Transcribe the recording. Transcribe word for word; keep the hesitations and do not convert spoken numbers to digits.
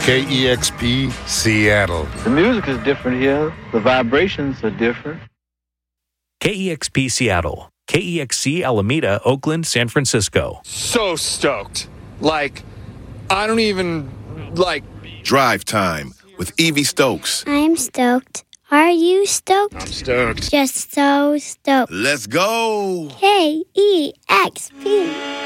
K E X P, Seattle. The music is different here. The vibrations are different. K E X P, Seattle. K E X C, Alameda, Oakland, San Francisco. So stoked. Like, I don't even, like... Drive Time with Evie Stokes. I'm stoked. Are you stoked? I'm stoked. Just so stoked. Let's go. K E X P.